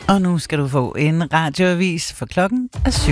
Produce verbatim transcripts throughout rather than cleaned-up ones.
Og nu skal du få en radioavis, for klokken er syv.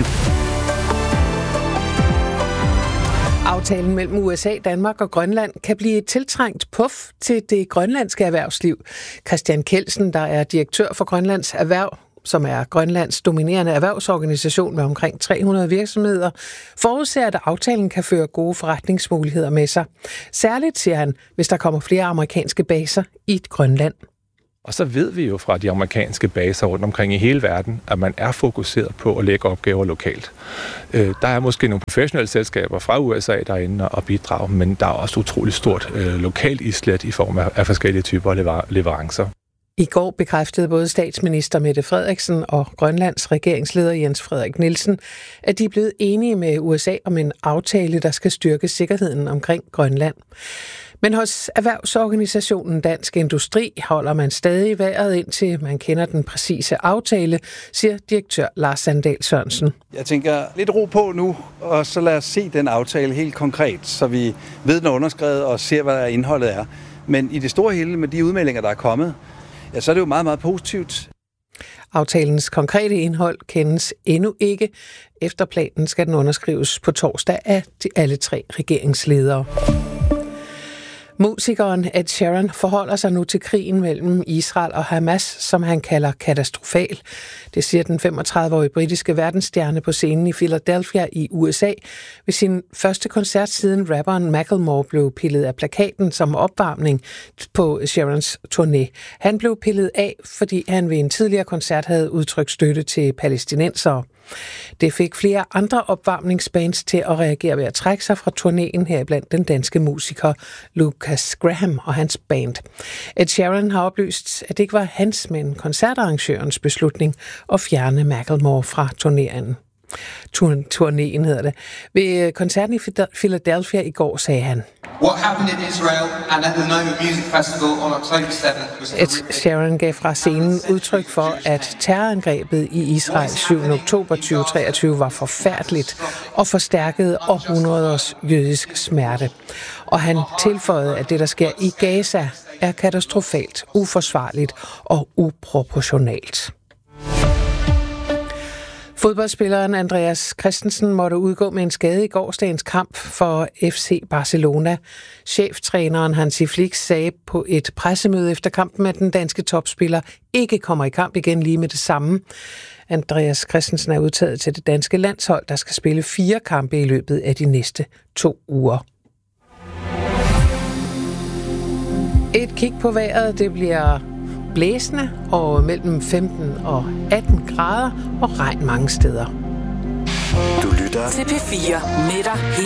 Aftalen mellem U S A, Danmark og Grønland kan blive et tiltrængt puff til det grønlandske erhvervsliv. Christian Kelsen, der er direktør for Grønlands Erhverv, som er Grønlands dominerende erhvervsorganisation med omkring tre hundrede virksomheder, forudser, at aftalen kan føre gode forretningsmuligheder med sig. Særligt, siger han, hvis der kommer flere amerikanske baser i Grønland. Og så ved vi jo fra de amerikanske baser rundt omkring i hele verden, at man er fokuseret på at lægge opgaver lokalt. Øh, der er måske nogle professionelle selskaber fra U S A derinde og bidrage, men der er også utroligt stort øh, lokalt islet i form af, af forskellige typer lever- leverancer. I går bekræftede både statsminister Mette Frederiksen og Grønlands regeringsleder Jens Frederik Nielsen, at de er blevet enige med U S A om en aftale, der skal styrke sikkerheden omkring Grønland. Men hos erhvervsorganisationen Dansk Industri holder man stadig vejret indtil man kender den præcise aftale, siger direktør Lars Sandahl Sørensen. Jeg tænker lidt ro på nu, og så lad os se den aftale helt konkret, så vi ved, den er underskrevet og ser, hvad indholdet er. Men i det store hele med de udmeldinger, der er kommet, ja, så er det jo meget, meget positivt. Aftalens konkrete indhold kendes endnu ikke. Efter planen skal den underskrives på torsdag af de alle tre regeringsledere. Musikeren Ed Sheeran forholder sig nu til krigen mellem Israel og Hamas, som han kalder katastrofal. Det siger den femogtredive-årige britiske verdensstjerne på scenen i Philadelphia i U S A ved sin første koncert siden rapperen Macklemore blev pillet af plakaten som opvarmning på Sheerans turné. Han blev pillet af, fordi han ved en tidligere koncert havde udtrykt støtte til palæstinensere. Det fik flere andre opvarmningsbands til at reagere ved at trække sig fra turnéen, heriblandt den danske musiker Lucas Graham og hans band. Ed Sheeran har oplyst, at det ikke var hans, men koncertarrangørens beslutning at fjerne Macklemore fra turneringen. Turnéen hedder det. Ved koncerten i Philadelphia i går sagde han: What happened in Israel and at the Noma Music Festival on October seventh was Ed Sheeran gav fra scenen udtryk for, at terrorangrebet i Israel syvende oktober tyve treogtyve var forfærdeligt og forstærkede århundreders jødisk smerte. Og han tilføjede, at det, der sker i Gaza, er katastrofalt, uforsvarligt og uproportionalt. Fodboldspilleren Andreas Christensen måtte udgå med en skade i gårsdagens kamp for F C Barcelona. Cheftræneren Hansi Flick sagde på et pressemøde efter kampen, at den danske topspiller ikke kommer i kamp igen lige med det samme. Andreas Christensen er udtaget til det danske landshold, der skal spille fire kampe i løbet af de næste to uger. Et kig på vejret, det bliver blæsende og mellem femten og atten grader og regn mange steder. Du lytter til P fire med dig